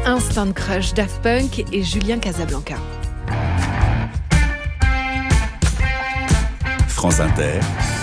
Instant Crush, Daft Punk et Julien Casablanca. France Inter,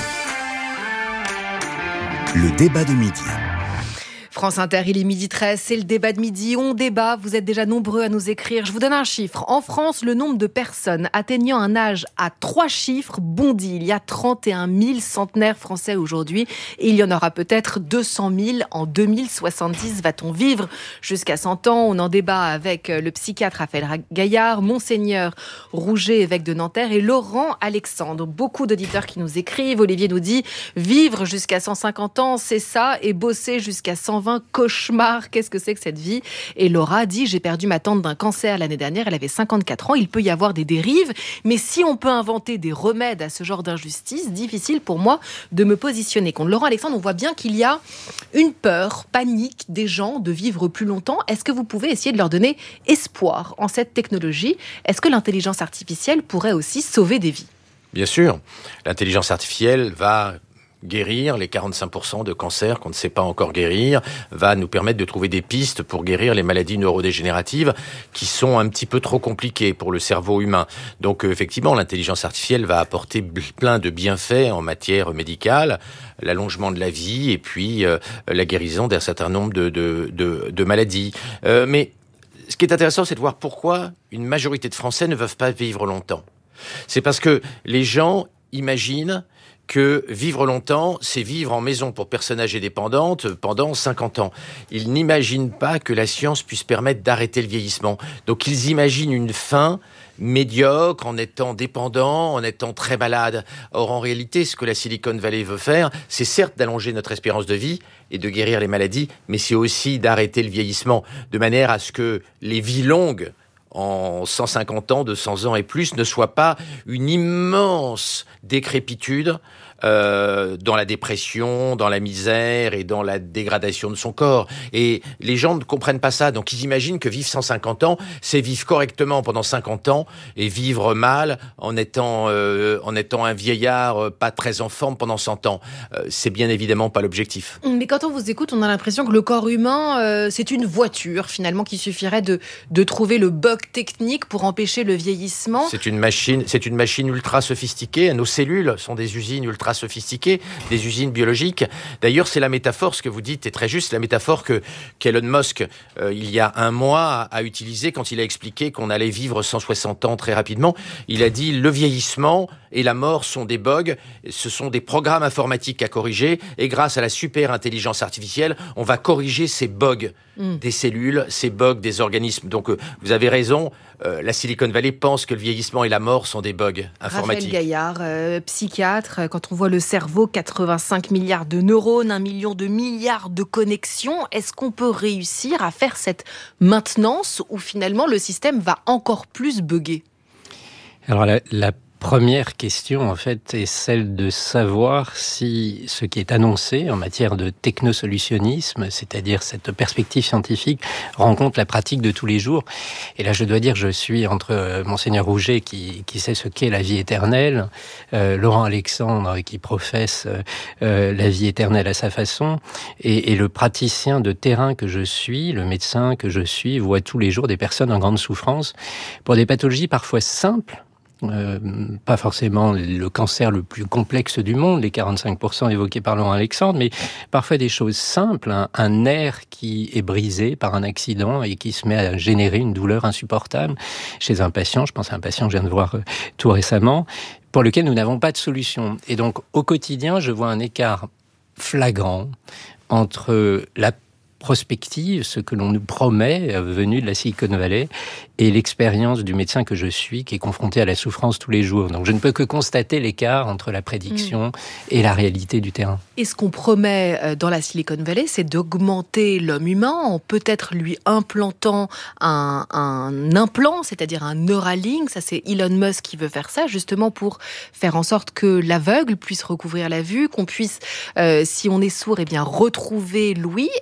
le débat de midi. France Inter, il est 12h13, c'est le débat de midi. On débat, vous êtes déjà nombreux à nous écrire. Je vous donne un chiffre. En France, le nombre de personnes atteignant un âge à 3 chiffres bondit. Il y a 31 000 centenaires français aujourd'hui et il y en aura peut-être 200 000 en 2070. Va-t-on vivre jusqu'à 100 ans ? On en débat avec le psychiatre Raphaël Gaillard, Monseigneur Rouget, évêque de Nanterre, et Laurent Alexandre. Beaucoup d'auditeurs qui nous écrivent. Olivier nous dit « Vivre jusqu'à 150 ans, c'est ça, et bosser jusqu'à 120, cauchemar, qu'est-ce que c'est que cette vie ?» Et Laura dit « J'ai perdu ma tante d'un cancer l'année dernière, elle avait 54 ans, il peut y avoir des dérives, mais si on peut inventer des remèdes à ce genre d'injustice, difficile pour moi de me positionner. » Contre Laurent Alexandre, on voit bien qu'il y a une peur, panique des gens de vivre plus longtemps. Est-ce que vous pouvez essayer de leur donner espoir en cette technologie ? Est-ce que l'intelligence artificielle pourrait aussi sauver des vies ? Bien sûr, l'intelligence artificielle va guérir les 45% de cancers qu'on ne sait pas encore guérir, va nous permettre de trouver des pistes pour guérir les maladies neurodégénératives qui sont un petit peu trop compliquées pour le cerveau humain. Donc effectivement, l'intelligence artificielle va apporter plein de bienfaits en matière médicale, l'allongement de la vie et puis la guérison d'un certain nombre de maladies. Mais ce qui est intéressant, c'est de voir pourquoi une majorité de Français ne peuvent pas vivre longtemps. C'est parce que les gens imaginent que vivre longtemps, c'est vivre en maison pour personnes âgées dépendantes pendant 50 ans. Ils n'imaginent pas que la science puisse permettre d'arrêter le vieillissement. Donc ils imaginent une fin médiocre, en étant dépendant, en étant très malade. Or, en réalité, ce que la Silicon Valley veut faire, c'est certes d'allonger notre espérance de vie et de guérir les maladies, mais c'est aussi d'arrêter le vieillissement, de manière à ce que les vies longues, en 150 ans, 200 ans et plus, ne soit pas une immense décrépitude dans la dépression, dans la misère et dans la dégradation de son corps. Et les gens ne comprennent pas ça, donc ils imaginent que vivre 150 ans, c'est vivre correctement pendant 50 ans et vivre mal en étant un vieillard pas très en forme pendant 100 ans. C'est bien évidemment pas l'objectif. Mais quand on vous écoute, on a l'impression que le corps humain, c'est une voiture finalement, qu'il suffirait de trouver le bug technique pour empêcher le vieillissement. C'est une machine ultra sophistiquée. Nos cellules sont des usines ultra sophistiquées, des usines biologiques. D'ailleurs, c'est la métaphore, ce que vous dites est très juste, la métaphore qu'Elon Musk, il y a un mois, a utilisée quand il a expliqué qu'on allait vivre 160 ans très rapidement. Il a dit le vieillissement et la mort sont des bugs, ce sont des programmes informatiques à corriger, et grâce à la super intelligence artificielle, on va corriger ces bugs des cellules, ces bugs des organismes. Donc, vous avez raison, la Silicon Valley pense que le vieillissement et la mort sont des bugs informatiques. Raphaël Gaillard, psychiatre, quand on voit le cerveau, 85 milliards de neurones, 1 million de milliards de connexions, est-ce qu'on peut réussir à faire cette maintenance où finalement le système va encore plus bugger ? Alors la première question, en fait, est celle de savoir si ce qui est annoncé en matière de technosolutionnisme, c'est-à-dire cette perspective scientifique, rencontre la pratique de tous les jours. Et là, je dois dire, je suis entre Monseigneur Rouget, qui sait ce qu'est la vie éternelle, Laurent Alexandre, qui professe la vie éternelle à sa façon, et le praticien de terrain que je suis, le médecin que je suis, voit tous les jours des personnes en grande souffrance pour des pathologies parfois simples, pas forcément le cancer le plus complexe du monde, les 45% évoqués par Laurent Alexandre, mais parfois des choses simples, un nerf qui est brisé par un accident et qui se met à générer une douleur insupportable chez un patient. Je pense à un patient que je viens de voir tout récemment, pour lequel nous n'avons pas de solution. Et donc, au quotidien, je vois un écart flagrant entre la prospective, ce que l'on nous promet, venu de la Silicon Valley, et l'expérience du médecin que je suis, qui est confronté à la souffrance tous les jours. Donc je ne peux que constater l'écart entre la prédiction et la réalité du terrain. Et ce qu'on promet dans la Silicon Valley, c'est d'augmenter l'homme humain en peut-être lui implantant un implant, c'est-à-dire un Neuralink. Ça, c'est Elon Musk qui veut faire ça, justement pour faire en sorte que l'aveugle puisse recouvrir la vue, qu'on puisse, si on est sourd, retrouver l'ouïe. Est-ce que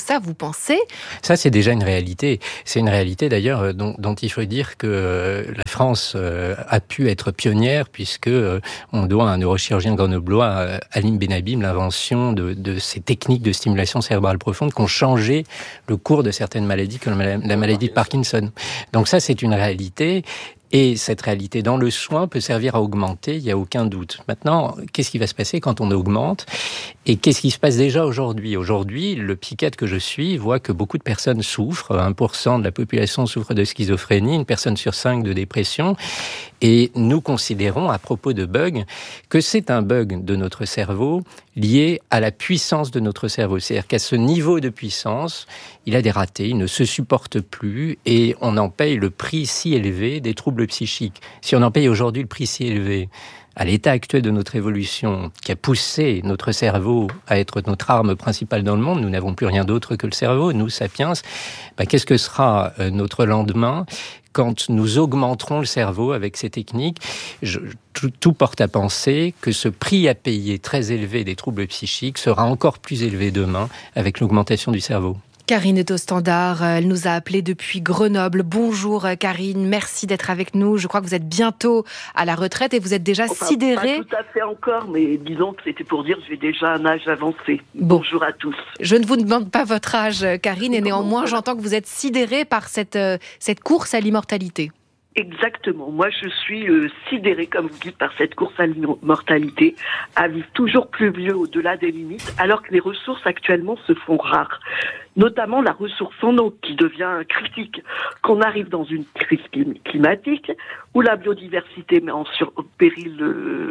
ça, vous pensez? Ça, c'est déjà une réalité. C'est une réalité d'ailleurs dont il faut dire que la France a pu être pionnière puisque on doit à un neurochirurgien grenoblois, Alim Benhabib, l'invention de ces techniques de stimulation cérébrale profonde qui ont changé le cours de certaines maladies comme la maladie de Parkinson. Donc ça, c'est une réalité. Et cette réalité dans le soin peut servir à augmenter, il n'y a aucun doute. Maintenant, qu'est-ce qui va se passer quand on augmente? Et qu'est-ce qui se passe déjà aujourd'hui? Aujourd'hui, le psychiatre que je suis voit que beaucoup de personnes souffrent. 1% de la population souffre de schizophrénie, une personne sur 5 de dépression. Et nous considérons, à propos de bugs, que c'est un bug de notre cerveau lié à la puissance de notre cerveau. C'est-à-dire qu'à ce niveau de puissance, il a des ratés, il ne se supporte plus et on en paye le prix si élevé des troubles psychiques. Si on en paye aujourd'hui le prix si élevé, à l'état actuel de notre évolution, qui a poussé notre cerveau à être notre arme principale dans le monde, nous n'avons plus rien d'autre que le cerveau, nous, sapiens, qu'est-ce que sera notre lendemain quand nous augmenterons le cerveau avec ces techniques? Tout porte à penser que ce prix à payer très élevé des troubles psychiques sera encore plus élevé demain avec l'augmentation du cerveau. Karine est au standard, elle nous a appelé depuis Grenoble. Bonjour Karine, merci d'être avec nous. Je crois que vous êtes bientôt à la retraite et vous êtes déjà sidérée. Pas tout à fait encore, mais disons que c'était pour dire que j'ai déjà un âge avancé. Bonjour à tous. Je ne vous demande pas votre âge, Karine, et néanmoins j'entends que vous êtes sidérée par cette course à l'immortalité. Exactement. Moi, je suis sidérée, comme vous dites, par cette course à l'immortalité, à vivre toujours plus vieux au-delà des limites, alors que les ressources actuellement se font rares. Notamment la ressource en eau, qui devient critique. Qu'on arrive dans une crise climatique, où la biodiversité met en péril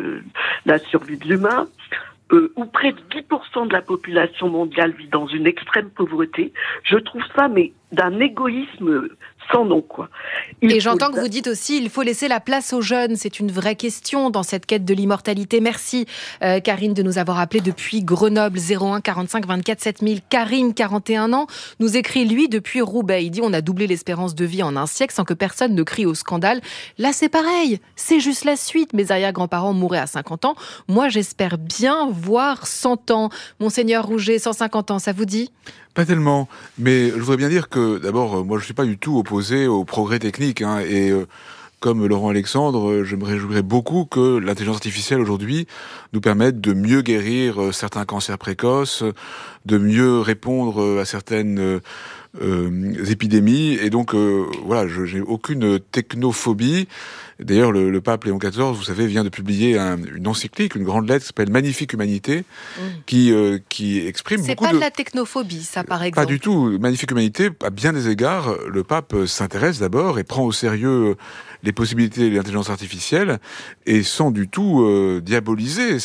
la survie de l'humain, où près de 10% de la population mondiale vit dans une extrême pauvreté. Je trouve ça, mais d'un égoïsme sans nom, quoi. Et j'entends que vous dites aussi, il faut laisser la place aux jeunes. C'est une vraie question dans cette quête de l'immortalité. Merci, Karine, de nous avoir appelé depuis Grenoble, 01 45 24 7000. Karine, 41 ans, nous écrit, lui, depuis Roubaix. Il dit, on a doublé l'espérance de vie en un siècle sans que personne ne crie au scandale. Là, c'est pareil. C'est juste la suite. Mes arrière-grands-parents mouraient à 50 ans. Moi, j'espère bien voir 100 ans. Monseigneur Rouget, 150 ans, ça vous dit ? Pas tellement, mais je voudrais bien dire que, d'abord, moi je suis pas du tout opposé au progrès technique, et comme Laurent Alexandre, je me réjouirais beaucoup que l'intelligence artificielle aujourd'hui nous permette de mieux guérir certains cancers précoces, de mieux répondre à certaines épidémies, et donc voilà, j'ai aucune technophobie. D'ailleurs, le pape Léon XIV, vous savez, vient de publier une encyclique, une grande lettre qui s'appelle Magnifique Humanité, qui exprime beaucoup de... C'est pas de la technophobie, ça, par exemple. Pas du tout. Magnifique Humanité, à bien des égards, le pape s'intéresse d'abord et prend au sérieux les possibilités de l'intelligence artificielle, et sans du tout diaboliser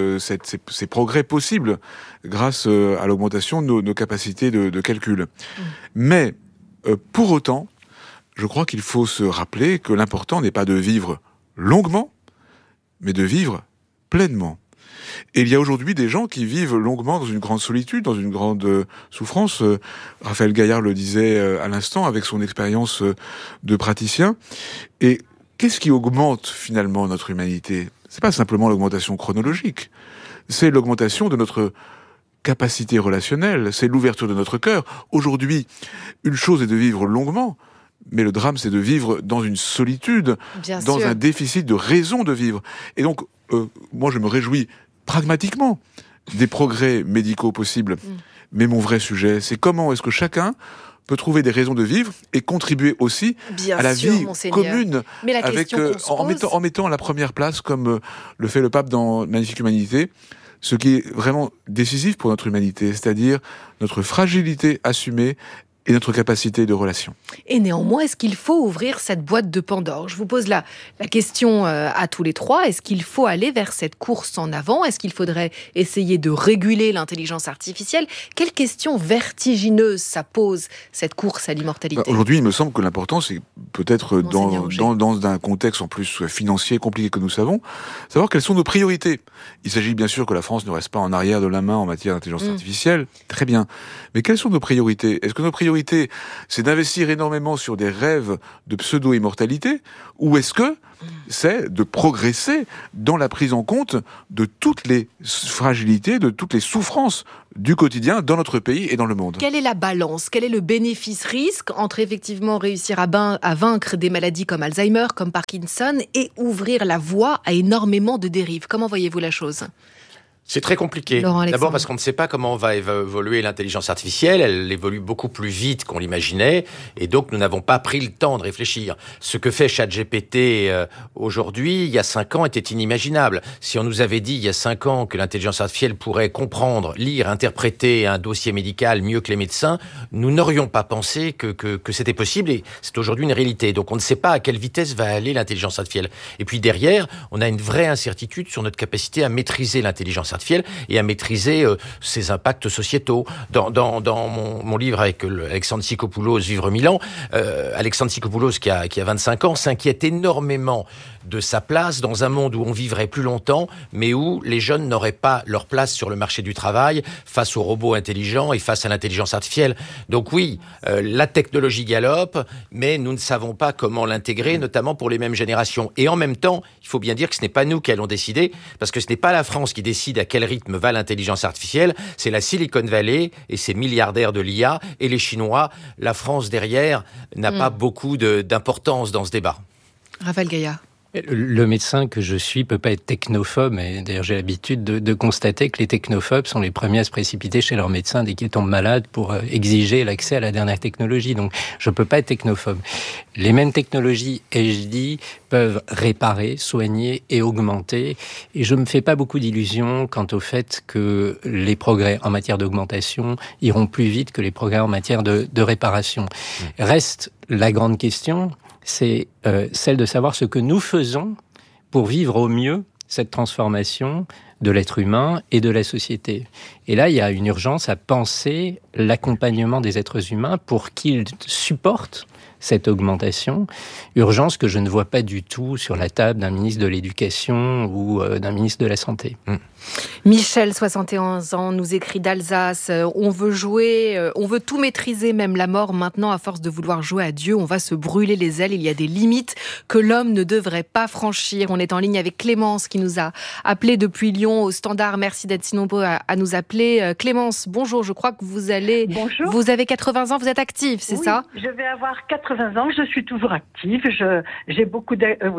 ces progrès possibles grâce à l'augmentation de nos capacités de calcul. Mais, pour autant, je crois qu'il faut se rappeler que l'important n'est pas de vivre longuement, mais de vivre pleinement. Et il y a aujourd'hui des gens qui vivent longuement dans une grande solitude, dans une grande souffrance. Raphaël Gaillard le disait à l'instant avec son expérience de praticien. Et qu'est-ce qui augmente finalement notre humanité ? C'est pas simplement l'augmentation chronologique, c'est l'augmentation de notre capacité relationnelle, c'est l'ouverture de notre cœur. Aujourd'hui, une chose est de vivre longuement, mais le drame, c'est de vivre dans une solitude, dans un déficit de raison de vivre. Et donc, moi, je me réjouis pragmatiquement des progrès médicaux possibles. Mais mon vrai sujet, c'est comment est-ce que chacun peut trouver des raisons de vivre et contribuer aussi à la vie commune, avec, en mettant à la première place, comme le fait le pape dans Magnifique Humanité, ce qui est vraiment décisif pour notre humanité, c'est-à-dire notre fragilité assumée et notre capacité de relation. Et néanmoins, est-ce qu'il faut ouvrir cette boîte de Pandore ? Je vous pose la question à tous les trois. Est-ce qu'il faut aller vers cette course en avant ? Est-ce qu'il faudrait essayer de réguler l'intelligence artificielle ? Quelle question vertigineuse ça pose, cette course à l'immortalité ? Aujourd'hui, il me semble que l'important, c'est peut-être dans un contexte en plus financier compliqué que nous savons, savoir quelles sont nos priorités. Il s'agit bien sûr que la France ne reste pas en arrière de la main en matière d'intelligence artificielle. Très bien. Mais quelles sont nos priorités ? Est-ce que nos priorités priorité, c'est d'investir énormément sur des rêves de pseudo-immortalité, ou est-ce que c'est de progresser dans la prise en compte de toutes les fragilités, de toutes les souffrances du quotidien dans notre pays et dans le monde? Quelle est la balance? Quel est le bénéfice-risque entre effectivement réussir à vaincre des maladies comme Alzheimer, comme Parkinson, et ouvrir la voie à énormément de dérives? Comment voyez-vous la chose? C'est très compliqué. D'abord parce qu'on ne sait pas comment va évoluer l'intelligence artificielle. Elle évolue beaucoup plus vite qu'on l'imaginait. Et donc, nous n'avons pas pris le temps de réfléchir. Ce que fait ChatGPT aujourd'hui, il y a 5 ans, était inimaginable. Si on nous avait dit il y a 5 ans que l'intelligence artificielle pourrait comprendre, lire, interpréter un dossier médical mieux que les médecins, nous n'aurions pas pensé que c'était possible. Et c'est aujourd'hui une réalité. Donc, on ne sait pas à quelle vitesse va aller l'intelligence artificielle. Et puis derrière, on a une vraie incertitude sur notre capacité à maîtriser l'intelligence artificielle et à maîtriser ses impacts sociétaux. Dans mon livre avec Alexandre Tsikopoulos, Vivre 1000 ans, Alexandre Tsikopoulos, qui a 25 ans, s'inquiète énormément de sa place dans un monde où on vivrait plus longtemps, mais où les jeunes n'auraient pas leur place sur le marché du travail face aux robots intelligents et face à l'intelligence artificielle. Donc oui, la technologie galope, mais nous ne savons pas comment l'intégrer, notamment pour les mêmes générations. Et en même temps, il faut bien dire que ce n'est pas nous qui allons décider, parce que ce n'est pas la France qui décide à quel rythme va l'intelligence artificielle, c'est la Silicon Valley et ses milliardaires de l'IA et les Chinois. La France derrière n'a pas beaucoup d'importance dans ce débat. Raphaël Gaillard. Le médecin que je suis peut pas être technophobe, et d'ailleurs j'ai l'habitude de constater que les technophobes sont les premiers à se précipiter chez leur médecin dès qu'ils tombent malades pour exiger l'accès à la dernière technologie. Donc je peux pas être technophobe. Les mêmes technologies HD peuvent réparer, soigner et augmenter, et je me fais pas beaucoup d'illusions quant au fait que les progrès en matière d'augmentation iront plus vite que les progrès en matière de réparation. Reste la grande question, c'est celle de savoir ce que nous faisons pour vivre au mieux cette transformation de l'être humain et de la société. Et là, il y a une urgence à penser l'accompagnement des êtres humains pour qu'ils supportent cette augmentation, urgence que je ne vois pas du tout sur la table d'un ministre de l'Éducation ou d'un ministre de la Santé. Michel, 71 ans, nous écrit d'Alsace. On veut jouer, on veut tout maîtriser, même la mort. Maintenant, à force de vouloir jouer à Dieu, on va se brûler les ailes. Il y a des limites que l'homme ne devrait pas franchir. On est en ligne avec Clémence qui nous a appelé depuis Lyon au standard. Merci d'être si nombreux à nous appeler. Clémence, bonjour. Je crois que vous allez... Bonjour. Vous avez 80 ans, vous êtes active, c'est ça? Je vais avoir 80 ans, je suis toujours active. J'ai beaucoup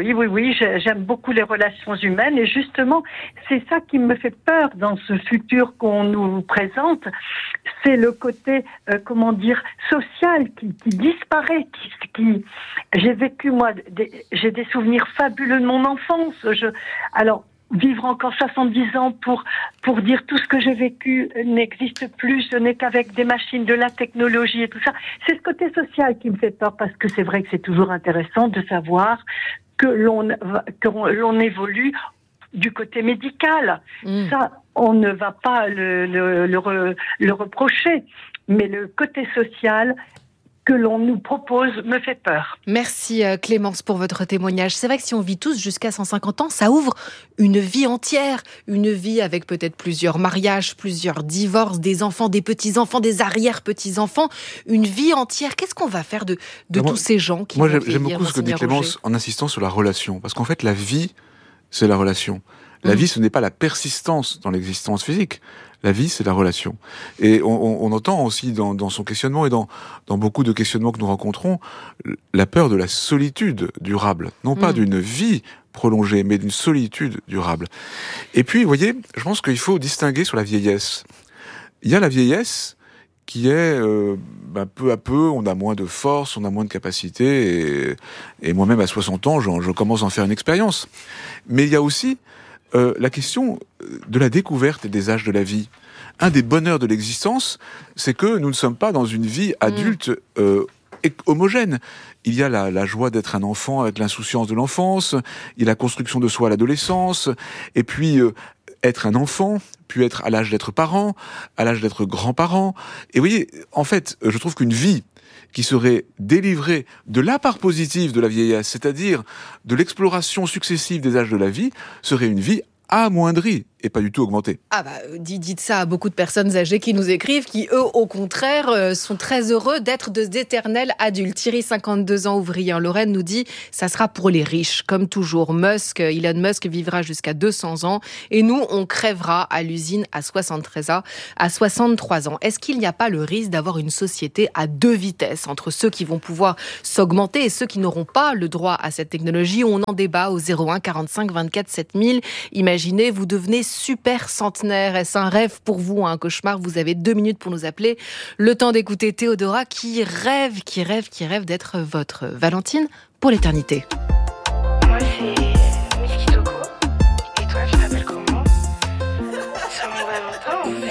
j'aime beaucoup les relations humaines et justement, c'est ça qui me fait peur dans ce futur qu'on nous présente, c'est le côté, social qui disparaît. J'ai vécu, moi, j'ai des souvenirs fabuleux de mon enfance. Alors, vivre encore 70 ans pour dire tout ce que j'ai vécu n'existe plus, ce n'est qu'avec des machines, de la technologie et tout ça. C'est ce côté social qui me fait peur, parce que c'est vrai que c'est toujours intéressant de savoir que l'on évolue du côté médical. Ça, on ne va pas le reprocher. Mais le côté social que l'on nous propose me fait peur. Merci Clémence pour votre témoignage. C'est vrai que si on vit tous jusqu'à 150 ans, ça ouvre une vie entière. Une vie avec peut-être plusieurs mariages, plusieurs divorces, des enfants, des petits-enfants, des arrière-petits-enfants. Une vie entière. Qu'est-ce qu'on va faire de tous ces gens qui vont vieillir? Moi, j'aime beaucoup ce que dit Clémence en insistant sur la relation. Parce qu'en fait, la vie, c'est la relation. La vie, ce n'est pas la persistance dans l'existence physique. La vie, c'est la relation. Et on entend aussi dans son questionnement et dans beaucoup de questionnements que nous rencontrons, la peur de la solitude durable. Non pas d'une vie prolongée, mais d'une solitude durable. Et puis, vous voyez, je pense qu'il faut distinguer sur la vieillesse. Il y a la vieillesse qui est, peu à peu, on a moins de force, on a moins de capacité, et moi-même à 60 ans, je commence à en faire une expérience. Mais il y a aussi la question de la découverte et des âges de la vie. Un des bonheurs de l'existence, c'est que nous ne sommes pas dans une vie adulte homogène. Il y a la joie d'être un enfant avec l'insouciance de l'enfance, il y a la construction de soi à l'adolescence, et puis être un enfant, puis être à l'âge d'être parent, à l'âge d'être grand-parent. Et vous voyez, en fait, je trouve qu'une vie qui serait délivrée de la part positive de la vieillesse, c'est-à-dire de l'exploration successive des âges de la vie, serait une vie amoindrie et pas du tout augmenter. Dites ça à beaucoup de personnes âgées qui nous écrivent, qui eux, au contraire, sont très heureux d'être d'éternels adultes. Thierry, 52 ans, ouvrier en Lorraine, nous dit « ça sera pour les riches ». Comme toujours, Elon Musk vivra jusqu'à 200 ans et nous, on crèvera à l'usine à 63 ans. Est-ce qu'il n'y a pas le risque d'avoir une société à deux vitesses entre ceux qui vont pouvoir s'augmenter et ceux qui n'auront pas le droit à cette technologie? On en débat au 01 45 24 7000. Imaginez, vous devenez super centenaire. Est-ce un rêve pour vous, un cauchemar? Vous avez 2 minutes pour nous appeler. Le temps d'écouter Théodora qui rêve d'être votre Valentine pour l'éternité.